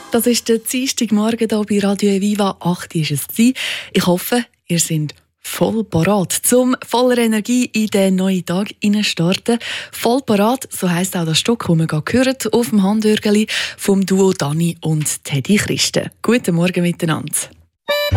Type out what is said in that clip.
Das ist der Dienstagmorgen hier bei Radio Viva. 8 Uhr war es. Ich hoffe, ihr seid voll parat, zum voller Energie in den neuen Tag starten. Voll parat, so heisst auch das Stück, das wir gerade hören, auf dem Handörgeli vom Duo Dani und Teddy Christen. Guten Morgen miteinander.